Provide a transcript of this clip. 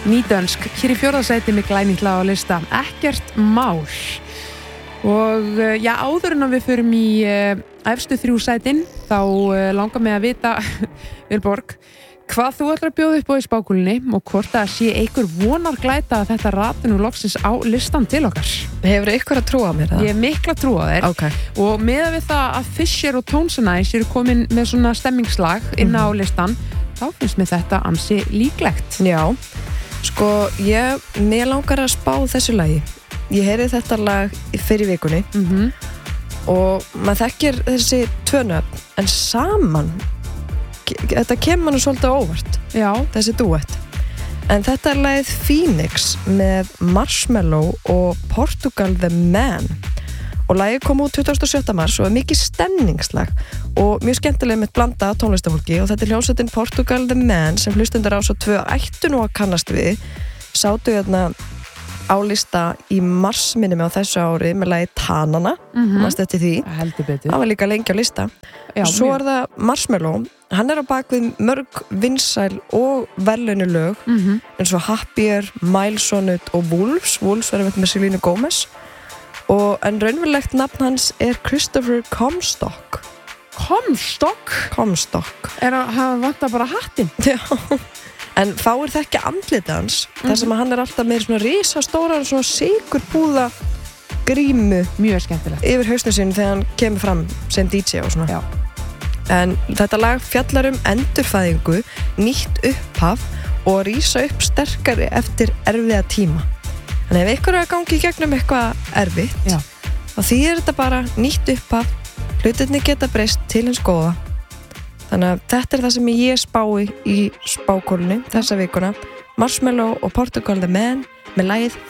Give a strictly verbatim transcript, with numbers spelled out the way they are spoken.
nýdönsk, hér í fjórða sæti með glænýtt lag á lista, Ekkert mál. Og já, áður en að við förum í uh, efstu þrjú sætin, þá uh, langar mig að vita, Vilborg, hvað þú ætlar að bjóða upp á í spákúlunni og hvort það sé einhver vonar glæta að þetta rati nú loksins á listan til okkar. Hefur ykkur að trúa mér það? Ég hef mikla trú á þér. Okay. Og meðan við það að Fisher og Tones and I eru komin með svona stemmingslag inn á listan, þá finnst mér þetta ansi líklegt. Já, sko, ég, mér langar að spá þessu lagi. Ég heyri þetta lag fyrir vikunni mm-hmm. og maður þekkir þessi tvö nöfn, en saman þetta kemur nú svolítið óvart. Já. Þessi duett. En þetta er lagið Phoenix með Marshmello og Portugal the Man. Og lagið kom út tuttugasta og sjötta mars og er mikið stemningslag og mjög skemmtilega með blanda af tónlistafólki, og þetta er hljómsveitin Portugal the Man sem hlustendur á svo tvö ættu nú að kannast við. Sátu hérna á lista í mars minni með á þessu ári með lagið Tanana, mm-hmm. mannst eftir því. Heldur betur. Það var líka lengi á lista. Já, svo mjög. Er það Marshmello, hann er á bakvið mörg vinsæl og verðlaunu lög mm-hmm. eins og Happier, Miles Sonnet og Wolves. Wolves verður með Selena Gomez, og en raunverulegt nafn hans er Christopher Comstock. Comstock? Comstock. Er að hann vantar bara hattinn? Já. En fáir þekki andlitið hans, mm-hmm. þar sem hann er alltaf með svona risastóran, svona sigurbúða grímu mjög skemmtilegt yfir hausnum sínum þegar hann kemur fram sem D J og svona. Já. En þetta lag fjallar um endurfæðingu, nýtt upphaf og rísa upp sterkari eftir erfiða tíma. Þannig ef ykkur er að gangi í gegnum eitthvað erfitt, Já. þá því er þetta bara nýtt upphaf, hlutirnir geta breyst til hins góða. Þannig að þetta er það sem ég spái í spákólunni þessa vikuna. Marshmello og Portugal the Man með lagið